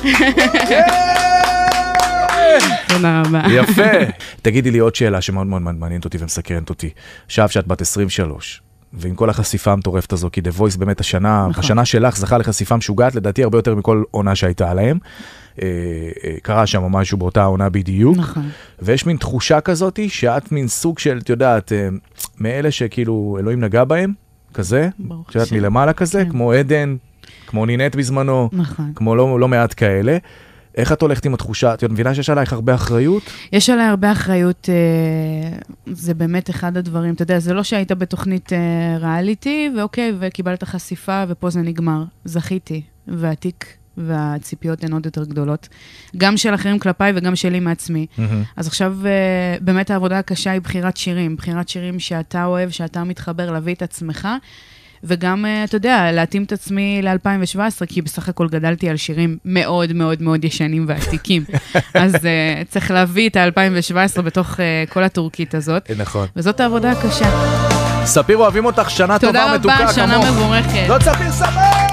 תודה רבה. יפה. תגידי לי עוד שאלה שמאוד מאוד מעניינת אותי ומסקרנת אותי. עכשיו שאת בת 23, ועם כל החשיפה המטורפת הזו, כי The Voice באמת השנה שלך זכה לחשיפה משוגעת, לדעתי הרבה יותר מכל עונה שהייתה עליהם. קרה שם משהו באותה עונה בדיוק. נכון. ויש מין תחושה כזאת, שאת מין סוג של, את יודעת, מאלה שכאילו אלוהים נגע בהם, כזה, שאת מלמעלה כזה, כמו עדן, כמו נינט בזמנו, כמו לא מעט כאלה. איך את הולכת עם התחושה? את מבינה שיש עלייך הרבה אחריות? יש עליי הרבה אחריות, זה באמת אחד הדברים. אתה יודע, זה לא שהיית בתוכנית ריאליטי, ואוקיי, וקיבלת חשיפה, ופה זה נגמר. זכיתי, והתיק והציפיות הן עוד יותר גדולות. גם של אחרים כלפיי וגם שלי מעצמי. אז עכשיו, באמת העבודה הקשה היא בחירת שירים. בחירת שירים שאתה אוהב, שאתה מתחבר, להביא את עצמך. וגם, אתה יודע, להתאים את עצמי ל-2017, כי בסך הכל גדלתי על שירים מאוד מאוד מאוד ישנים ועתיקים. אז צריך להביא את ה-2017 בתוך כל הטורקית הזאת. נכון. וזאת העבודה הקשה. ספיר, אוהבים אותך, שנה טובה מתוקה כמוך. תודה רבה, שנה מבורכת. זאת ספיר ספיר!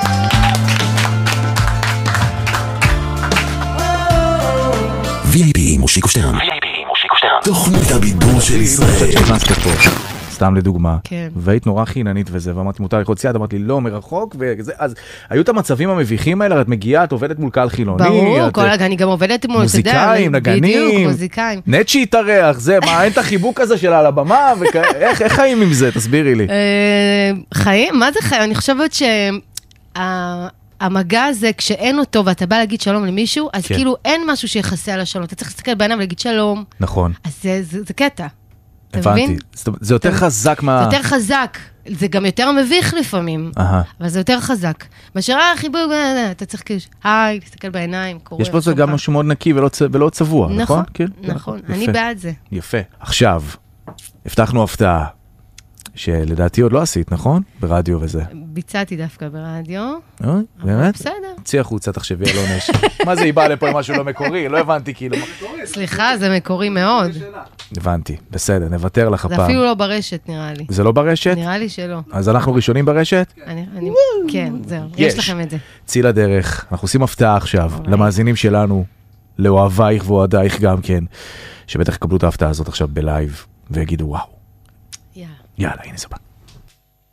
VIP מושיקו שטרן. תוכנית הבידור של ישראל. סתם לדוגמה, כן. והיית נורא חיננית וזה, ואמרתי, מותר לכל ציד, אמרתי לי, לא, מרחוק, וזה, אז היו את המצבים המביכים האלה, את מגיעה, את עובדת מול קהל חילוני, ברור, אני גם עובדת מול, מוזיקאים, נגנים, בדיוק, מוזיקאים. נט שהתארח, זה, מה, אין את החיבוק הזה שלה על הבמה, איך חיים עם זה, תסבירי לי. חיים? מה זה חיים? אני חושבת המגע הזה, כשאין אותו, ואתה בא להגיד שלום למישהו, אז כאילו אין משהו שיחסה על השלום, אתה צריך להסתכל בעיניים ולהגיד שלום. נכון. אז זה קטע. הבנתי. זה יותר חזק מה... זה יותר חזק. זה גם יותר מביך לפעמים. אבל זה יותר חזק. מאשר חיבוק, אתה צריך כאילו, היי, להסתכל בעיניים, קורא. יש פה זה גם משהו מאוד נקי ולא צבוע, נכון? נכון, אני בעד זה. יפה. עכשיו, הבטחנו הפתעה, שלדעתי עוד לא עשית, נכון? ברדיו וזה. ביצעתי דווקא ברדיו. באמת? בסדר. צי החוצה, תחשבי על עונש. מה זה, היא באה לפה עם משהו לא מקורי? לא הבנתי כאילו. סליחה, זה מקורי מאוד. הבנתי, בסדר, נוותר לך הפעם. זה אפילו לא ברשת, נראה לי. זה לא ברשת? נראה לי שלא. אז אנחנו ראשונים ברשת? כן, זהו. יש לכם את זה. צי לדרך. אנחנו עושים הפתעה עכשיו, למאזינים שלנו, לאוהבייך ואוהדייך גם כן, שבטח יקבלו את ההפתעה הזאת עכשיו בלייב, ויגידו וואו. יאללה, הנה זה בא.